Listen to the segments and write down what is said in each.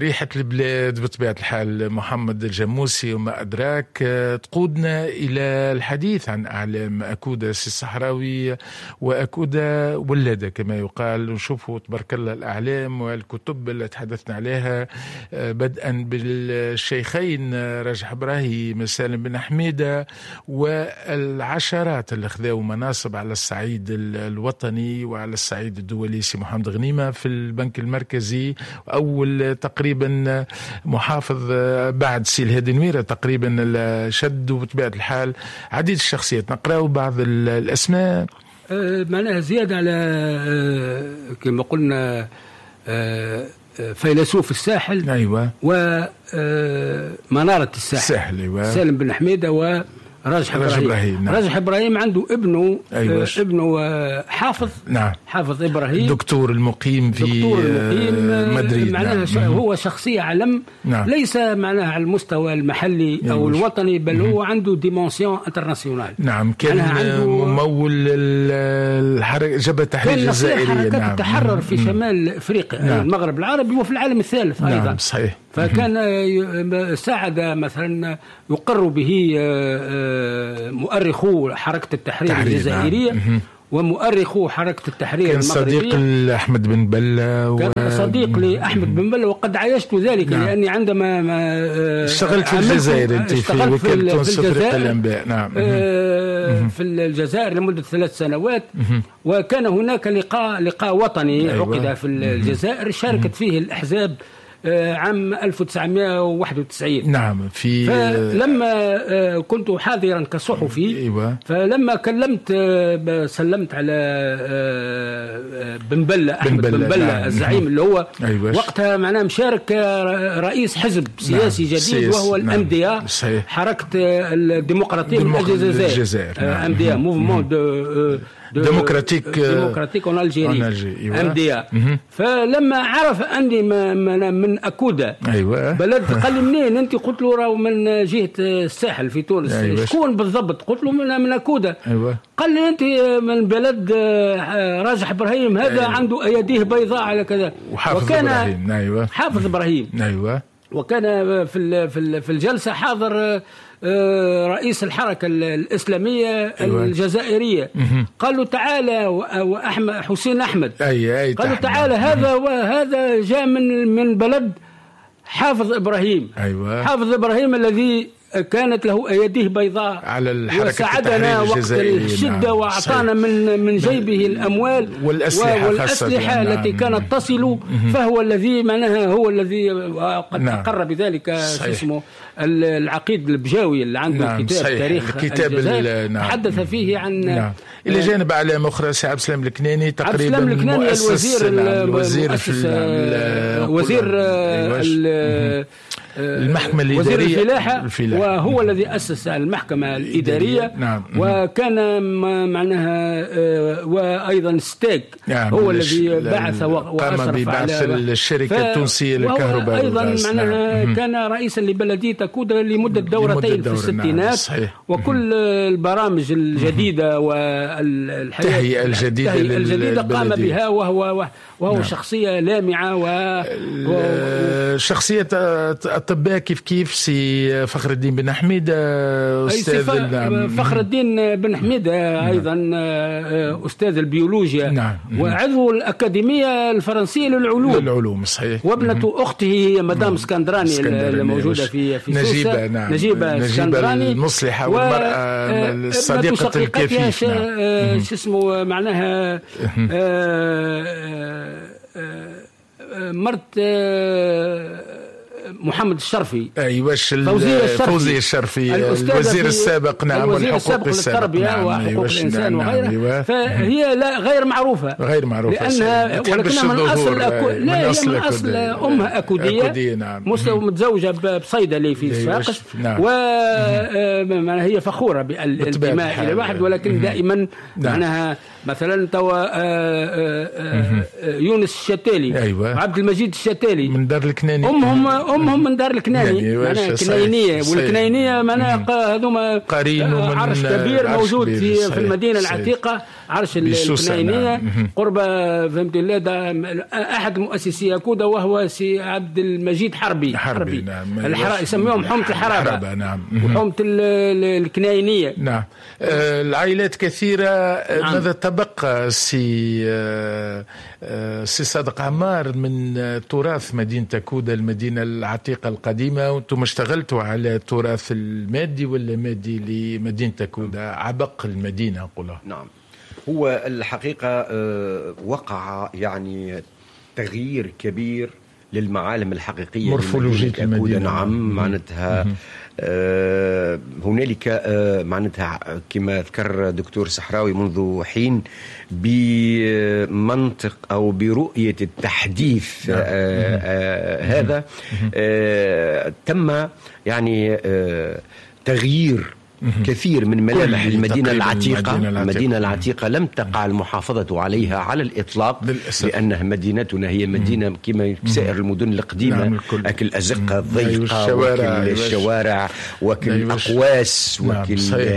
ريحة البلاد بطبيعة الحال محمد الجموسي وما أدراك تقودنا إلى الحديث عن أعلام أكودة الصحراوي وأكودة ولادة كما يقال. نشوفوا تبارك الله الأعلام والكتب اللي تحدثنا عليها بدءا بالشيخين راجح إبراهيم سالم بن حميدة والعشرات اللي خذوا مناصب على الصعيد الوطني وعلى الصعيد الدولي. سي محمد غنيمة في البنك المركزي، أول تقريبا محافظ بعد سي الهادي نويرة تقريبا شد، وبطبيعة الحال عديد الشخصيات. نقرأ بعض الأسماء معناها زيادة على كما قلنا فيلسوف الساحل. أيوة. ومنارة الساحل. أيوة. سالم بن حميدة وراجح إبراهيم. نعم. راجح إبراهيم عنده ابنه. أيوة. ابنه حافظ. نعم. حافظ إبراهيم دكتور المقيم في مدريد. معناها نعم. هو شخصية علم. نعم. ليس معناها على المستوى المحلي أو الوطني، بل هو عنده ديمونسيون انترناسيونال. نعم. كان ممول الحركة جبهة التحرير الجزائرية. حركة التحرر في شمال أفريقيا. نعم. المغرب العربي وفي العالم الثالث أيضا. نعم صحيح. فكان ساعد مثلا يقر به مؤرخو حركة التحرير الجزائرية. نعم. ومؤرخو حركة التحرير كان المغربية. صديق لأحمد بن بلة كان صديق لأحمد بن بلة، وقد عايشت ذلك. نعم. لأني عندما اشتغلت في الجزائر أنت في وكالة أفريقيا الأنباء. نعم. في الجزائر لمدة 3 سنوات. وكان هناك لقاء وطني. أيوة. عقد في الجزائر شاركت فيه الأحزاب عام 1991. نعم. فلما كنت حاضرا كصحفي. أيوة. فلما سلمت على بن بلة أحمد بن بلة. نعم. الزعيم اللي هو. أيوة. وقتها معناه مشارك رئيس حزب سياسي. نعم. جديد وهو الأمدية. نعم. حركة الديمقراطية من الجزائر. نعم. أمدية موفمون ديمقراطيك اون الجيري. أمدية. فلما عرف أني من أكودة. أيوة. بلد قال لي منين أنت؟ قلت له راهو من جهة الساحل في تونس. أيوة. شكون بالضبط؟ قلت له من أكودة. أيوة. قال لي أنت من بلد راجح إبراهيم هذا. أيوة. عنده أيديه بيضاء على كذا. وكان إبراهيم. أيوة. حافظ إبراهيم. أيوة. وكان في الجلسة حاضر رئيس الحركة الإسلامية. أيوة. الجزائرية. قال له تعالى وأحمد حسين أحمد. أي قال له تعالى هذا جاء من بلد حافظ إبراهيم. أيوة. حافظ إبراهيم الذي كانت له أيديه بيضاء على الحركة وساعدنا وقت الشدة. نعم. وأعطانا من جيبه الأموال والأسلحة التي كانت تصل. فهو الذي معناها هو الذي قد أقر بذلك اسمه العقيد البجاوي اللي عنده. نعم. كتاب صحيح. تاريخ الجزائر. نعم. تحدث تحدث نعم. عن. نعم. إلى جانب أعلام أخرى سي عبد السلام الكناني تقريبا مؤسس وزير المحكمة الإدارية. وزير الفلاحة. وهو الذي أسس المحكمة الإدارية. نعم. وكان معناها وأيضا ستيك. نعم. هو الذي بعث وأشرف على الشركة التونسية للكهرباء. أيضا معناها كان رئيسا لبلدية أكودة لمدة دورتين في الستينات. نعم. وكل البرامج الجديدة والتهيئة الجديدة قام بها. وهو نعم. شخصية لامعة شخصية أطباء كيف سي فخر الدين بن حميدة أستاذ. فخر الدين بن حميدة أيضا أستاذ البيولوجيا. نعم. وعضو الأكاديمية الفرنسية للعلوم. صحيح. وابنة أخته هي مدام اسكندراني الموجودة في نجيبة. نعم. نجيبة اسكندراني المصلحة والمرأة صديقة الكفيف. شو اسمه معناها مرت محمد الشرفي. ايوه فوزي الشرفي الوزير السابق. نعم. الوزير السابق للتربيه وحقوق الانسان وغيرها. أيوة. فهي لا غير معروفة لانها ولكنها من اصل لا هي من اصل امها اكوديه. نعم. متزوجه بصيدلي في صفاقس. نعم. وهي فخوره بالانتماء الى واحد، ولكن دائما معناها مثلا توا يونس الشتالي، أيوة. عبد المجيد الشتالي من دار الكناني، امهم من دار الكناني، معناها كناينيه، والكناينيه معناها هذوما قرين عرش كبير موجود في المدينه العتيقه، عرش الكناينيه قرب فهمت الله. احد مؤسسي أكودا وهو سي عبد المجيد حربي. نعم. يسميهم حومه الحرابه. نعم. وحومه الكناينيه. نعم. العائلات كثيره. نعم. ماذا تبقى سي صادق عمار من تراث مدينة أكودا، المدينة العتيقة القديمة؟ وانتم اشتغلتوا على التراث المادي ولا مادي لمدينة أكودا، عبق المدينة نقولها؟ نعم، هو الحقيقة وقع يعني تغيير كبير للمعالم الحقيقية مورفولوجية المدينة. نعم، معناتها هنالك معناتها كما ذكر دكتور صحراوي منذ حين بمنطق أو برؤية التحديث هذا تم يعني تغيير كثير من ملامح المدينة العتيقة. المدينة العتيقة لم تقع المحافظة عليها على الإطلاق للأسف، لأنها مدينتنا هي مدينة كما سائر المدن القديمة. نعم. أكل الأزقة الضيقة، وكل الشوارع، وكل الأقواس، وكل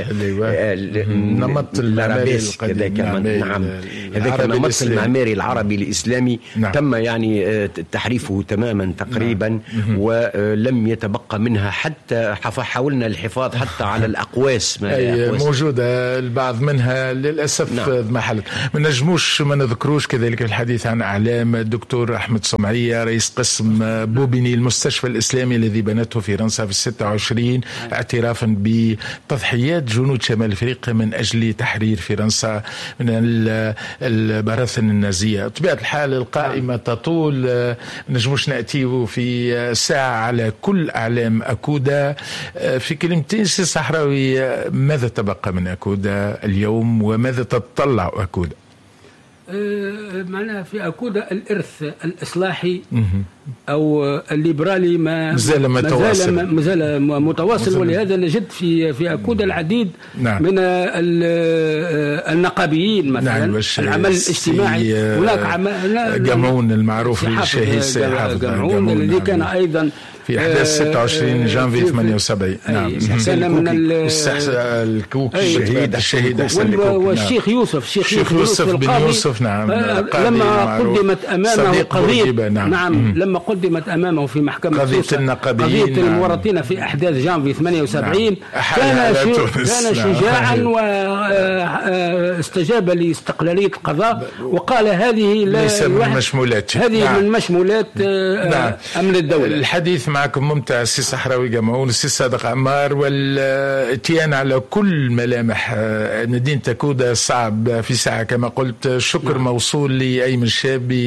نمط المعماري القديم. نعم، هذاك النمط المعماري العربي الإسلامي. نعم. تم يعني تحريفه تماما تقريبا. ولم يتبقى منها حتى حاولنا الحفاظ حتى على الأقواس موجودة البعض منها للأسف. نعم. محلت ما نجموش ما نذكروش كذلك الحديث عن أعلام الدكتور أحمد صمعية، رئيس قسم بوبيني المستشفى الإسلامي الذي بنته فرنسا في 26 اعترافا بتضحيات جنود شمال أفريقيا من أجل تحرير فرنسا من البراثن النازية. بطبيعة الحال القائمة تطول، ما نجموش نأتيه في ساعة على كل أعلام أكودا. في كلمتين سي صحراوي، ماذا تبقى من أكودا اليوم وماذا تتطلع أكودا؟ معناها في أكودا الإرث الإصلاحي أو الليبرالي ما زال متواصل. ولهذا نجد في أكودا العديد. نعم. من النقابيين مثلا. نعم. العمل الاجتماعي. هناك جمعون المعروف بالشهيد جمعون الذي كان أيضا في أحداث 26 جانفي 78. نعم. كان من الكوكي الشهيد والشيخ يوسف بن يوسف. نعم. لما قدمت أمامه قضية. نعم. لما قدمت أمامه في محكمة قضية النقابيين، قضية المورطين في أحداث جانفي 78. كان شجاعا واستجاب لاستقلالية القضاء وقال هذه ليس من مشمولات، هذه من مشمولات أمن الدولة. الحديث معكم ممتع سي صحراوي جمعون، سي صادق عمار، والاتيان على كل ملامح مدينة أكودا صعب في ساعة كما قلت. شكر موصول لأيمن الشابي،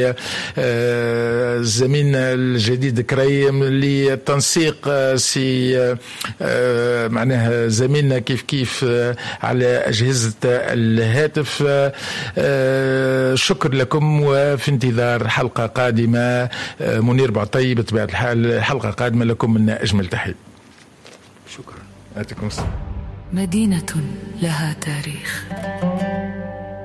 لزميلنا الجديد كريم، للتنسيق سي معناها زميلنا كيف على أجهزة الهاتف. شكر لكم، وفي انتظار حلقة قادمة. منير بعطي بطبيعة الحال حلقة قادمة لكم منا أجمل تحية. شكرا. يعطيكم الصحة. مدينة لها تاريخ.